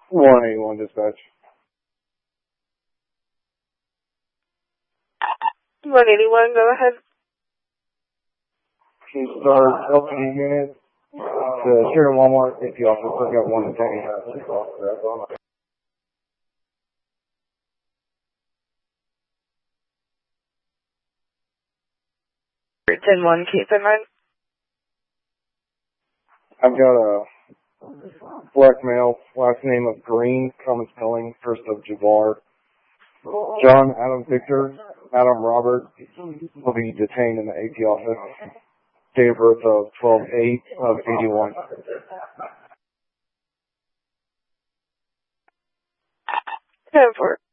181 dispatch. 181, go ahead. Can you start LPD unit to Sheridan Walmart if you also pick up one detective. 10-1, keep in mind. I've got a black male, last name of Green, common spelling, first of Javar. John Adam Victor, Adam Robert will be detained in the AP office. Date of birth of 12/8 of 81. 10-4.